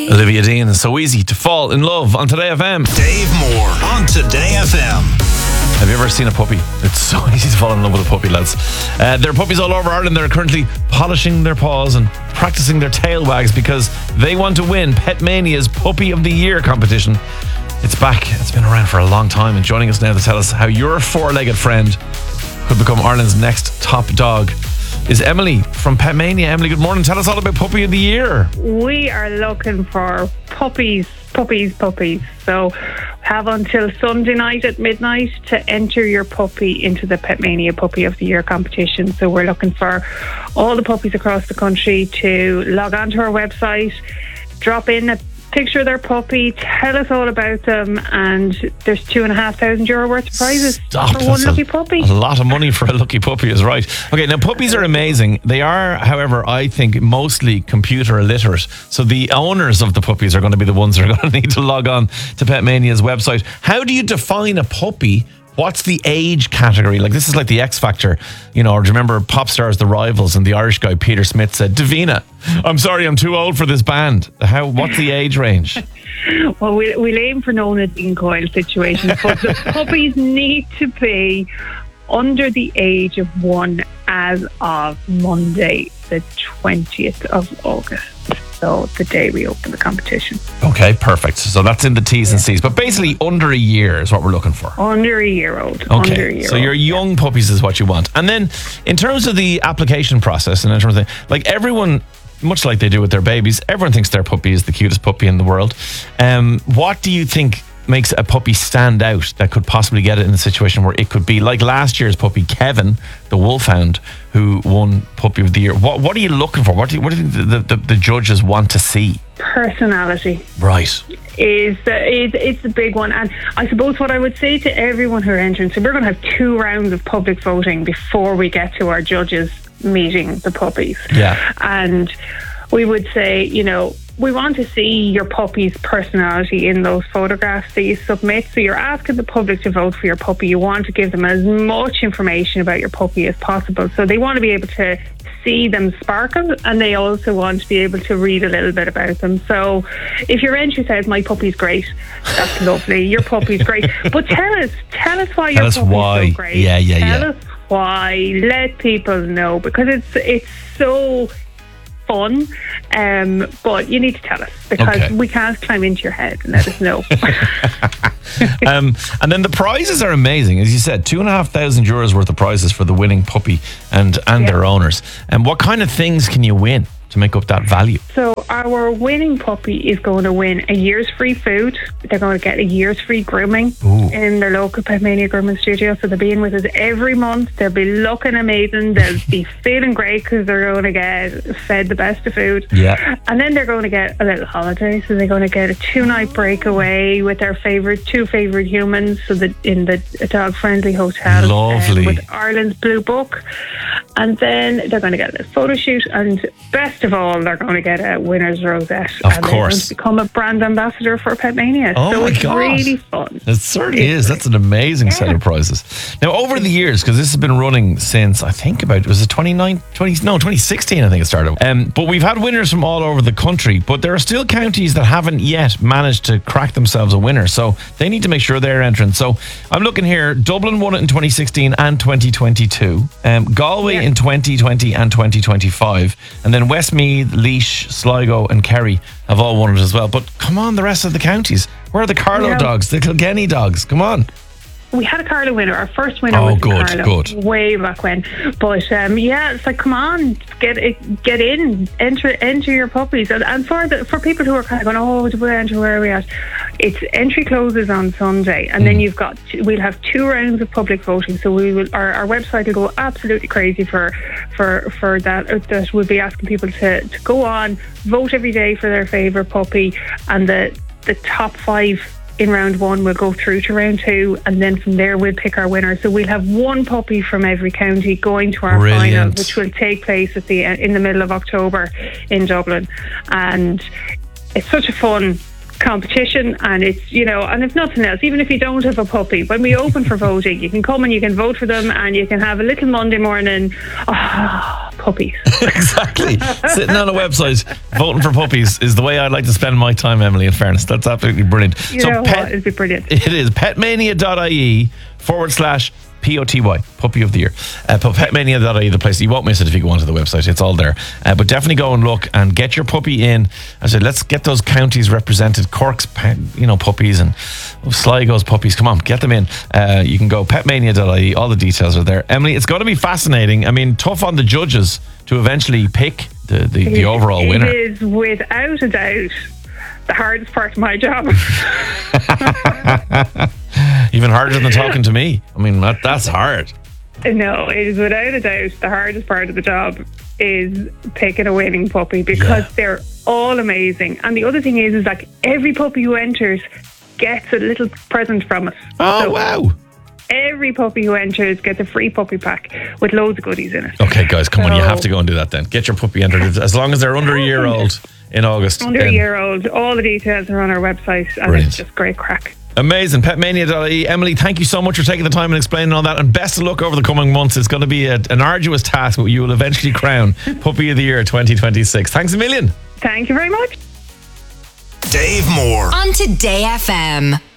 Olivia Dean, So Easy to Fall in Love on Today FM. Dave Moore on Today FM. Have you ever seen a puppy? It's so easy to fall in love with a puppy, lads. There are puppies all over Ireland that are currently polishing their paws and practicing their tail wags because they want to win Petmania's Puppy of the Year competition. It's back. It's been around for a long time, and joining us now to tell us how your four-legged friend could become Ireland's next top dog is Emily from Petmania. Emily, good morning. Tell us all about Puppy of the Year. We are looking for puppies. So have until Sunday night at midnight to enter your puppy into the Petmania Puppy of the Year competition. So we're looking for all the puppies across the country to log on to our website, drop in a picture of their puppy, tell us all about them, and there's €2,500 worth of prizes for one lucky puppy. A lot of money for a lucky puppy is right. Okay, now puppies are amazing. They are, however, I think mostly computer illiterate. So the owners of the puppies are going to be the ones that are going to need to log on to Petmania's website. How do you define a puppy? What's the age category? Like, this is like the X Factor, you know, or do you remember Pop Stars The Rivals, and the Irish guy Peter Smith said, Davina, I'm sorry, I'm too old for this band. What's the age range? Well, we'll aim for no Nadine Coyle situation, but the puppies need to be under the age of 1 as of Monday, the 20th of August. So the day we open the competition. Okay, perfect. So that's in the T's and C's. But basically under a year is what we're looking for. Under a year old. Okay, so your young puppies is what you want. And then in terms of the application process and in terms of like everyone, much like they do with their babies, everyone thinks their puppy is the cutest puppy in the world. What do you think makes a puppy stand out that could possibly get it in a situation where it could be like last year's puppy, Kevin, the wolfhound, who won Puppy of the Year? What are you looking for? What do you think the judges want to see? Personality. Right. It's the big one. And I suppose what I would say to everyone who are entering, so we're going to have 2 rounds of public voting before we get to our judges meeting the puppies. Yeah. And we would say, you know, we want to see your puppy's personality in those photographs that you submit. So you're asking the public to vote for your puppy. You want to give them as much information about your puppy as possible. So they want to be able to see them sparkle, and they also want to be able to read a little bit about them. So if your entry says, my puppy's great, that's lovely. Your puppy's great. But tell us why your puppy's so great. Tell us why. Let people know, because it's so fun, but you need to tell us, because we can't climb into your head and let us know. And then the prizes are amazing, as you said, €2,500 worth of prizes for the winning puppy and their owners. And what kind of things can you win to make up that value? So our winning puppy is going to win a year's free food. They're going to get a year's free grooming in their local Petmania grooming studio. So they'll be in with us every month. They'll be looking amazing. They'll be feeling great because they're going to get fed the best of food. Yeah. And then they're going to get a little holiday. So they're going to get a 2-night breakaway with their two favorite humans. So that in the dog-friendly hotel. Lovely. With Ireland's Blue Book. And then they're going to get a photo shoot, and best of all, they're going to get a winner's rosette. Of course. They're going to become a brand ambassador for Petmania. Oh, so my it's God. really fun. It certainly is. That's an amazing set of prizes. Now, over the years, because this has been running since, I think was it 2016, I think it started. But we've had winners from all over the country, but there are still counties that haven't yet managed to crack themselves a winner. So they need to make sure they're entering. So I'm looking here, Dublin won it in 2016 and 2022. Galway in 2020 and 2025, and then Westmeath, Laois, Sligo and Kerry have all won it as well. But come on, the rest of the counties, where are the Carlow dogs, the Kilkenny dogs? Come on. We had a Carlow winner. Our first winner was Carlow, way back when. But it's like, come on, get in, enter your puppies. And for people who are kind of going, oh, where are we at? Its entry closes on Sunday, and then we'll have 2 rounds of public voting. So our website will go absolutely crazy for that. That we'll be asking people to go on, vote every day for their favourite puppy, and the top 5 in round 1 we'll go through to round 2, and then from there we'll pick our winner. So we'll have 1 puppy from every county going to our final, which will take place in the middle of October in Dublin. And it's such a fun competition, and it's, you know, and if nothing else, even if you don't have a puppy, when we open for voting, you can come and you can vote for them, and you can have a little Monday morning puppies. Exactly. Sitting on a website voting for puppies is the way I'd like to spend my time, Emily, in fairness. That's absolutely brilliant. It'd be brilliant. It is petmania.ie/POTY, Puppy of the Year. Petmania.ie, the place. You won't miss it if you go onto the website. It's all there. But definitely go and look and get your puppy in. I said, let's get those counties represented. Cork's, puppies and Sligo's puppies. Come on, get them in. You can go petmania.ie. All the details are there. Emily, it's going to be fascinating. I mean, tough on the judges to eventually pick the overall winner. It is without a doubt the hardest part of my job. Even harder than talking to me. I mean, that's hard. No, it is without a doubt the hardest part of the job is picking a winning puppy, because they're all amazing. And the other thing is like every puppy who enters gets a little present from us. Oh, wow. Every puppy who enters gets a free puppy pack with loads of goodies in it. Okay, guys, come on. You have to go and do that then. Get your puppy entered. As long as they're under a year old in August. Under a year old. All the details are on our website, and Brilliant. It's just great crack. Amazing. Petmania.ie. Emily, thank you so much for taking the time and explaining all that, and best of luck over the coming months. It's going to be an arduous task, but you will eventually crown Puppy of the Year 2026. Thanks a million. Thank you very much. Dave Moore on Today FM.